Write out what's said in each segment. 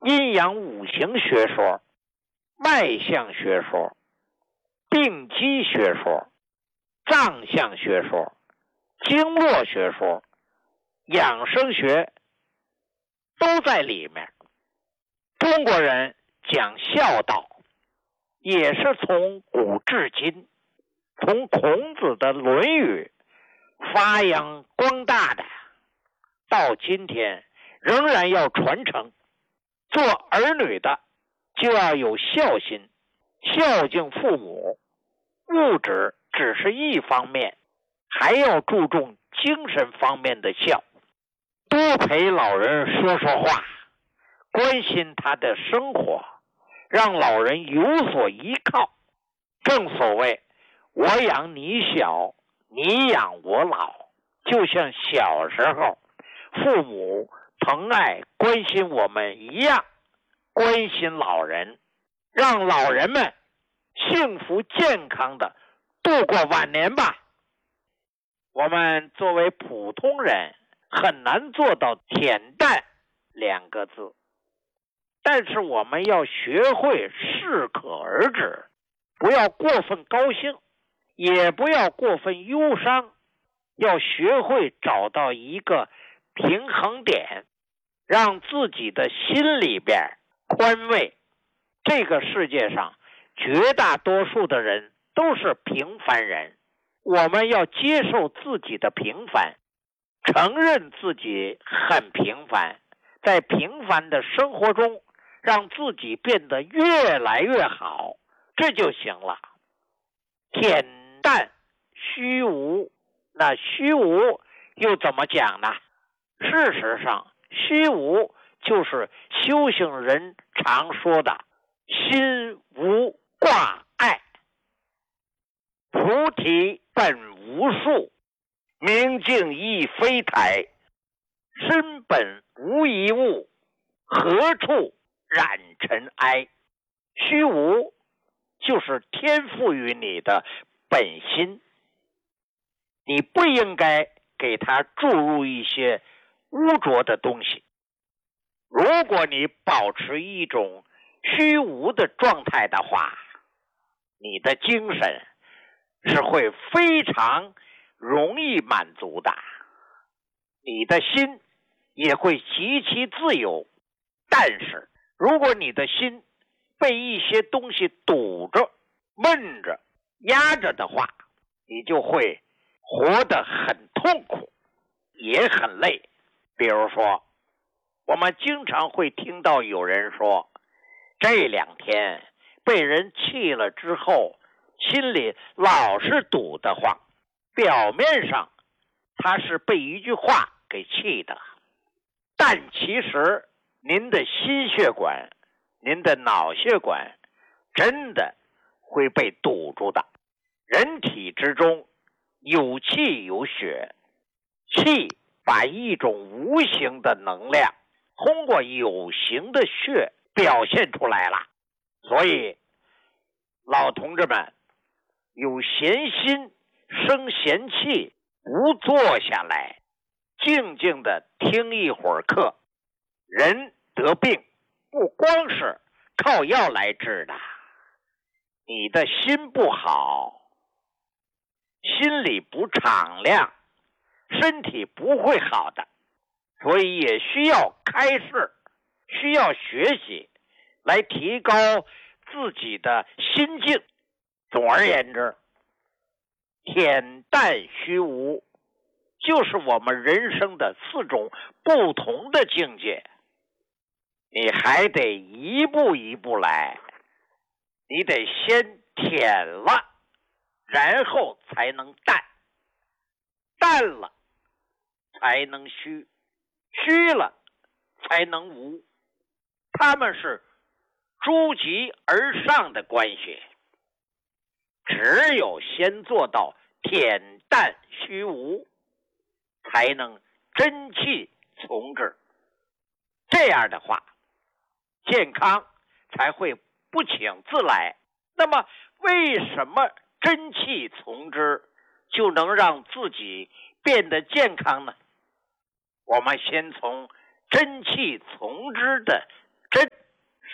阴阳五行学说、脉象学说、病机学说、脏象学说、经络学说、养生学都在里面。中国人讲孝道，也是从古至今，从孔子的《论语》发扬光大的，到今天仍然要传承。做儿女的就要有孝心，孝敬父母。物质只是一方面，还要注重精神方面的孝，多陪老人说说话，关心他的生活，让老人有所依靠。正所谓我养你小，你养我老，就像小时候父母疼爱关心我们一样，关心老人，让老人们幸福健康的度过晚年吧。我们作为普通人很难做到恬淡2个字，但是我们要学会适可而止，不要过分高兴，也不要过分忧伤，要学会找到一个平衡点，让自己的心里边宽慰。这个世界上绝大多数的人都是平凡人，我们要接受自己的平凡，承认自己很平凡，在平凡的生活中让自己变得越来越好，这就行了。恬淡虚无，那虚无又怎么讲呢？事实上，虚无就是修行人常说的心无挂碍。菩提本无树，明镜亦非台，身本无一物，何处染尘埃。虚无就是天赋予你的本心，你不应该给它注入一些污浊的东西。如果你保持一种虚无的状态的话，你的精神是会非常容易满足的，你的心也会极其自由。但是如果你的心被一些东西堵着、闷着、压着的话，你就会活得很痛苦，也很累。比如说，我们经常会听到有人说，这2天被人气了之后，心里老是堵得慌，表面上他是被一句话给气的，但其实您的心血管、您的脑血管真的会被堵住的。人体之中有气有血，气把一种无形的能量通过有形的血表现出来了。所以老同志们，有闲心生闲气，不坐下来静静的听一会儿课。人得病不光是靠药来治的，你的心不好，心里不敞亮，身体不会好的。所以也需要开示，需要学习来提高自己的心境。总而言之，恬淡虚无就是我们人生的4种不同的境界。你还得一步一步来，你得先恬了，然后才能淡，淡了才能虚，虚了才能无，他们是诸级而上的关系。只有先做到恬淡虚无，才能真气从之。这样的话，健康才会不请自来。那么为什么真气从之就能让自己变得健康呢？我们先从真气从之的真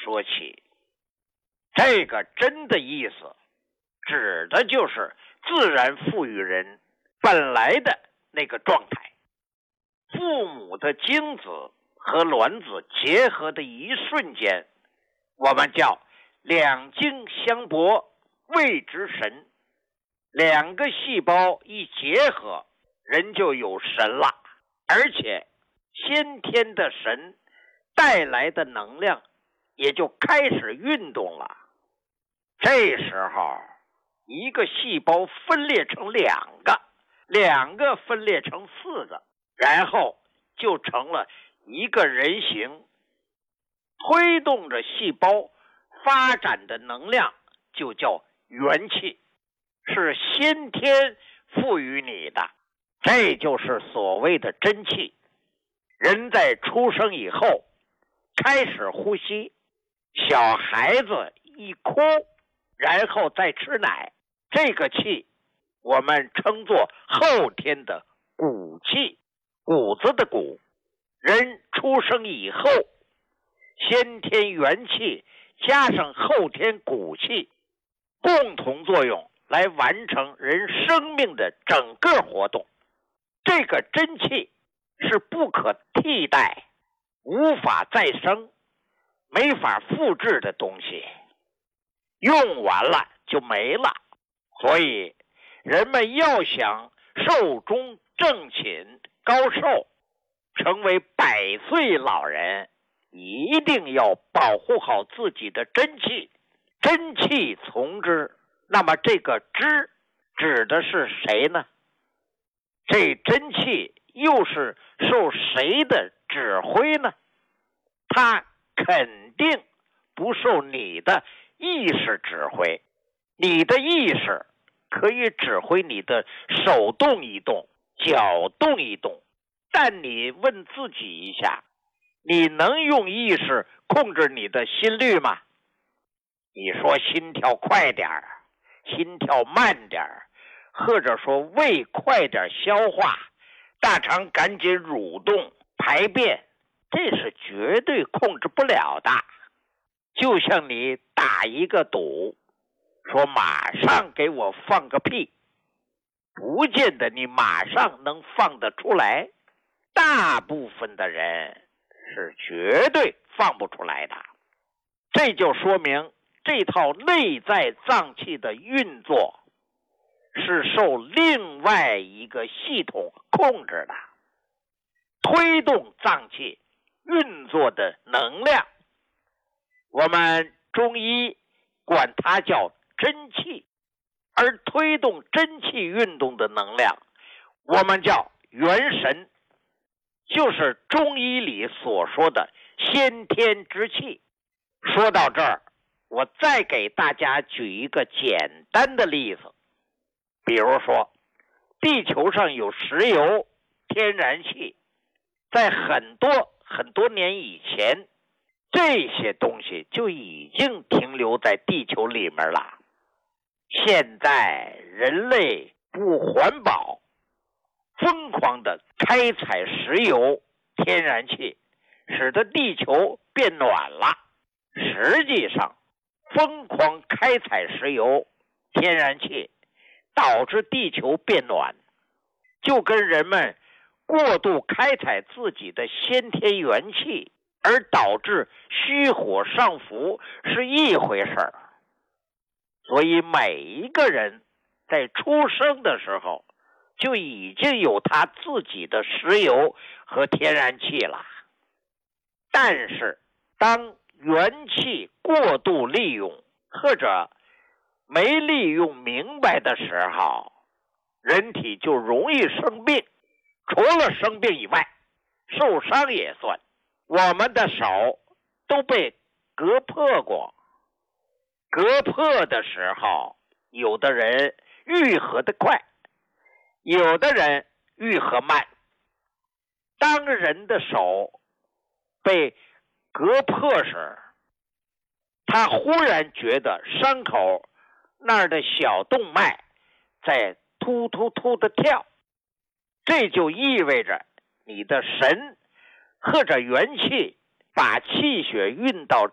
说起。这个真的意思指的就是自然赋予人本来的那个状态。父母的精子和卵子结合的一瞬间，我们叫两精相搏，谓之神。两个细胞一结合，人就有神了，而且先天的神带来的能量也就开始运动了。这时候一个细胞分裂成两个，两个分裂成4个，然后就成了一个人形。推动着细胞发展的能量就叫元气，是先天赋予你的，这就是所谓的真气。人在出生以后开始呼吸，小孩子一哭，然后再吃奶，这个气我们称作后天的骨气，谷子的谷。人出生以后，先天元气加上后天骨气，共同作用来完成人生命的整个活动。这个真气是不可替代、无法再生、没法复制的东西，用完了就没了。所以人们要想寿终正寝、高寿，成为100岁老人，一定要保护好自己的真气。真气从之，那么这个之指的是谁呢？这真气又是受谁的指挥呢？它肯定不受你的意识指挥。你的意识可以指挥你的手动一动，脚动一动，但你问自己一下，你能用意识控制你的心率吗？你说心跳快点儿，心跳慢点儿，或者说胃快点消化，大肠赶紧蠕动排便，这是绝对控制不了的。就像你打一个赌，说马上给我放个屁，不见得你马上能放得出来，大部分的人是绝对放不出来的。这就说明这套内在脏器的运作是受另外一个系统控制的，推动脏器运作的能量，我们中医管它叫真气，而推动真气运动的能量我们叫元神，就是中医里所说的先天之气。说到这儿，我再给大家举一个简单的例子。比如说，地球上有石油、天然气，在很多年以前，这些东西就已经停留在地球里面了。现在人类不环保，疯狂的开采石油、天然气，使得地球变暖了。实际上，疯狂开采石油、天然气导致地球变暖，就跟人们过度开采自己的先天元气而导致虚火上浮是一回事儿。所以每一个人在出生的时候就已经有他自己的石油和天然气了。但是当元气过度利用或者没利用明白的时候，人体就容易生病。除了生病以外，受伤也算。我们的手都被割破过，割破的时候，有的人愈合得快，有的人愈合慢。当人的手被割破时，他忽然觉得伤口那儿的小动脉在突突突的跳，这就意味着你的神或者元气把气血运到